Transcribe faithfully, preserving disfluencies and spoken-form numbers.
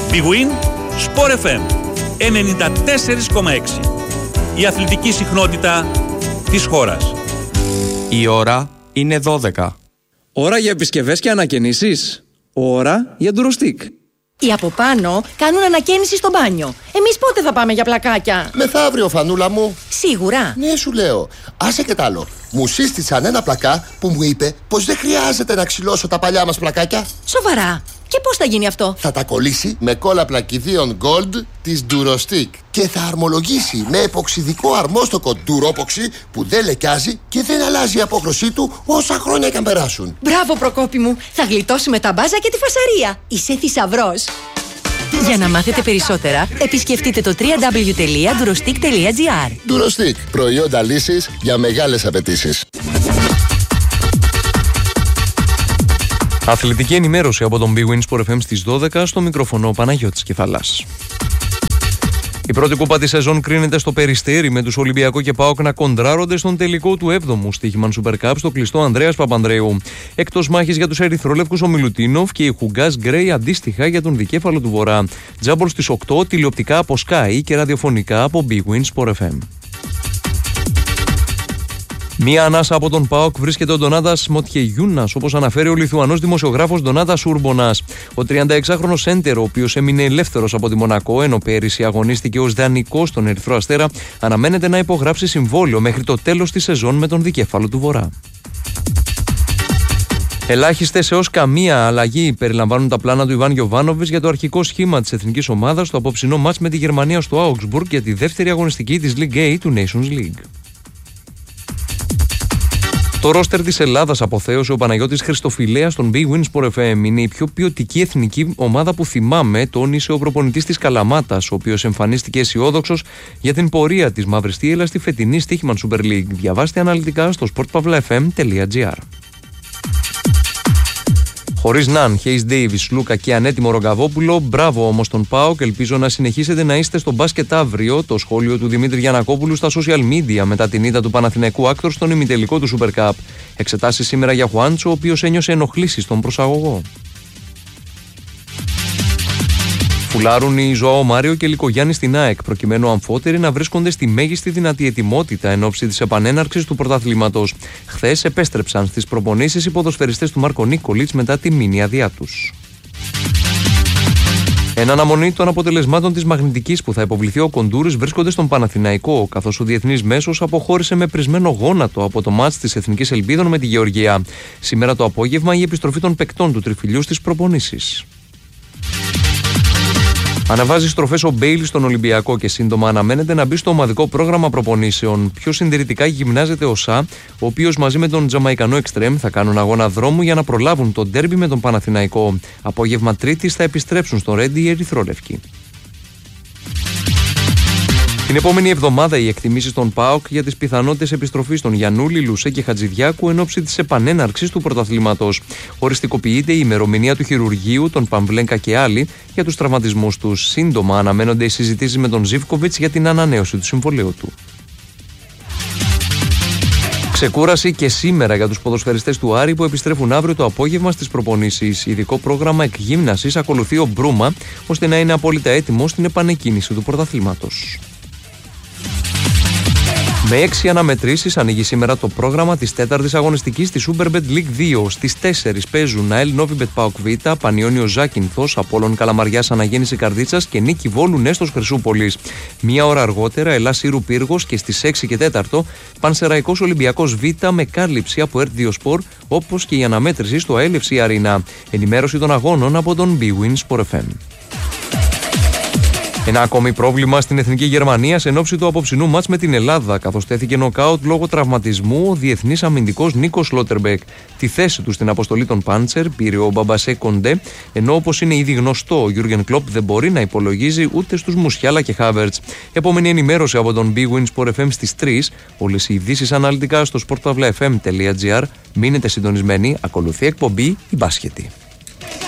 Big Win, Sport εφ εμ ενενήντα τέσσερα κόμμα έξι. Η αθλητική συχνότητα της χώρας. Η ώρα είναι δώδεκα. Ώρα για επισκευές και ανακαινήσεις. Ώρα για ντουροστικ. Οι από πάνω κάνουν ανακαίνιση στο μπάνιο. Εμείς πότε θα πάμε για πλακάκια? Μεθαύριο, Φανούλα μου. Σίγουρα? Ναι, σου λέω. Άσε και τ' άλλο. Μου σύστησαν ένα πλακά που μου είπε πως δεν χρειάζεται να ξυλώσω τα παλιά μας πλακάκια. Σοβαρά? Και πώς θα γίνει αυτό? Θα τα κολλήσει με κόλλα πλακιδίων Gold της Durostick και θα αρμολογήσει με εποξιδικό αρμόστοκο Duropoxy που δεν λεκιάζει και δεν αλλάζει η απόχρωσή του όσα χρόνια και αν περάσουν. Μπράβο, Προκόπη μου. Θα γλιτώσουμε τα μπάζα και τη φασαρία. Είσαι θησαυρός. Για να μάθετε περισσότερα, επισκεφτείτε το double-u double-u double-u τελεία durostick τελεία gr. Durostick. Προϊόντα λύσης για μεγάλες απαιτήσεις. Αθλητική ενημέρωση από τον Big Win Sport εφ εμ στις δώδεκα, στο μικροφωνό Παναγιώτης Κεφαλάς. Η πρώτη κούπα της σεζόν κρίνεται στο Περιστέρι, με τους Ολυμπιακό και ΠΑΟΚ να κοντράρονται στον τελικό του έβδομου στοίχημαν Super Cup στο κλειστό Ανδρέας Παπανδρέου. Εκτός μάχης για τους ερυθρόλευκους ο Μιλουτίνοφ και η Χουγκάς Γκρέι αντίστοιχα για τον δικέφαλο του Βορρά. Τζάμπολ στις οκτώ, τηλεοπτικά από Sky και ραδιοφωνικά από Big Win Sport εφ εμ. Μία ανάσα από τον ΠΑΟΚ βρίσκεται ο Ντονάτας Μοτιεγιούνας, όπως αναφέρει ο Λιθουανός δημοσιογράφος Ντονάτας Ούρμπονας. Ο τριανταεξάχρονος σέντερ, ο οποίος έμεινε ελεύθερος από τη Μονακό, ενώ πέρυσι αγωνίστηκε ως δανεικός στον Ερυθρό Αστέρα, αναμένεται να υπογράψει συμβόλαιο μέχρι το τέλος της σεζόν με τον δικέφαλο του Βορρά. Ελάχιστες έως καμία αλλαγή περιλαμβάνουν τα πλάνα του Ιβάν Γιοβάνοβιτς για το αρχικό σχήμα της εθνικής ομάδας στο απόψινό μάτς με τη Γερμανία στο Augsburg για τη δεύτερη αγωνιστική της League A του Nations League. Το ρόστερ της Ελλάδας αποθέωσε ο Παναγιώτης Χριστοφιλέας στον Big Win Sport εφ εμ. Είναι η πιο ποιοτική εθνική ομάδα που θυμάμαι, τόνισε ο προπονητής της Καλαμάτας, ο οποίος εμφανίστηκε αισιόδοξος για την πορεία της Μαύρης Θύελλας στη φετινή στοίχημαν Super League. Διαβάστε αναλυτικά στο sport pavla f m τελεία gr. Χωρίς Ναν, Χέις Ντέιβις, Λούκα και ανέτοιμο Ρογκαβόπουλο, μπράβο όμως τον ΠΑΟΚ. Ελπίζω να συνεχίσετε να είστε στο μπάσκετ αύριο. Το σχόλιο του Δημήτρη Γιαννακόπουλου στα social media μετά την ήττα του Παναθηναϊκού Άκτορ στον ημιτελικό του Super Cup. Εξετάσεις σήμερα για Χουάντσο, ο οποίος ένιωσε ενοχλήσεις στον προσαγωγό. Φουλάρουν οι Ζωάο Μάριο και Λικογιάννη στην ΑΕΚ, προκειμένου αμφότεροι να βρίσκονται στη μέγιστη δυνατή ετοιμότητα εν ώψη της επανέναρξης του πρωταθλήματος. Χθες επέστρεψαν στις προπονήσεις οι ποδοσφαιριστές του Μάρκο Νίκολιτς μετά τη μήνυαδιά τους. Εν αναμονή των αποτελεσμάτων της μαγνητικής που θα υποβληθεί ο Κοντούρης βρίσκονται στον Παναθηναϊκό, καθώς ο διεθνής μέσος αποχώρησε με πρισμένο γόνατο από το μάτς της Εθνικής Ελπίδων με τη Γεωργία. Σήμερα το απόγευμα η επιστροφή των παικτών του τριφυλιού στις προπονήσεις. Αναβάζει στροφές ο Μπέιλι στον Ολυμπιακό και σύντομα αναμένεται να μπει στο ομαδικό πρόγραμμα προπονήσεων. Πιο συντηρητικά γυμνάζεται ο Σα, ο οποίος μαζί με τον Τζαμαϊκανό Εκστρέμ θα κάνουν αγώνα δρόμου για να προλάβουν τον ντέρμπι με τον Παναθηναϊκό. Απόγευμα Τρίτης θα επιστρέψουν στο Ρέντι οι ερυθρόλευκοι. Την επόμενη εβδομάδα οι εκτιμήσεις των ΠΑΟΚ για τις πιθανότητες επιστροφής των Γιαννούλη, Λουσέ και Χατζηδιάκου εν ώψη της επανέναρξης του πρωταθλήματος. Οριστικοποιείται η ημερομηνία του χειρουργείου, των Παμβλένκα και άλλοι για τους τραυματισμούς τους. Σύντομα αναμένονται οι συζητήσεις με τον Ζίβκοβιτς για την ανανέωση του συμβολαίου του. Ξεκούραση και σήμερα για τους ποδοσφαιριστές του Άρη που επιστρέφουν αύριο το απόγευμα στις προπονήσεις. Ειδικό πρόγραμμα εκγύμνασης ακολουθεί ο Μπρούμα, ώστε να είναι απόλυτα έτοιμο στην επανεκκίνηση του πρωταθλήματος. Με έξι αναμετρήσεις ανοίγει σήμερα το πρόγραμμα της τέταρτης αγωνιστικής της Superbet League δύο. Στις τέσσερις παίζουν ΑΕΛ Νόβιμπετ ΠΑΟΚ Β, Πανιόνιο Ζάκυνθος, Απόλλων Καλαμαριάς Αναγέννηση Καρδίτσας και Νίκη Βόλου Νέστος Χρυσούπολης. Μία ώρα αργότερα Ελλάς Σύρου Πύργος και στις έξι και τέσσερα Πανσεραϊκός Ολυμπιακός Β με κάλυψη από Ερτ δύο Σπορ, όπως και η αναμέτρηση στο έι ελ εφ σι Αρίνα. Ενημέρωση των αγώνων από τον Big Win Sport εφ εμ. Ένα ακόμη πρόβλημα στην εθνική Γερμανία εν ώψη του απόψινού μάτς με την Ελλάδα, καθώς τέθηκε νοκάουτ λόγω τραυματισμού ο διεθνής αμυντικός Νίκο Σλότερμπεκ. Τη θέση του στην αποστολή των Πάντσερ πήρε ο Μπαμπασέ Κοντέ, ενώ όπως είναι ήδη γνωστό, ο Γιούργεν Κλοπ δεν μπορεί να υπολογίζει ούτε στους Μουσιάλα και Χάβερτς. Επόμενη ενημέρωση από τον Big Win Sport εφ εμ στις τρεις. Όλες οι ειδήσεις αναλυτικά στο sport pavla f m τελεία gr. Μείνετε συντονισμένοι, ακολουθεί εκπομπή η μπάσκετη.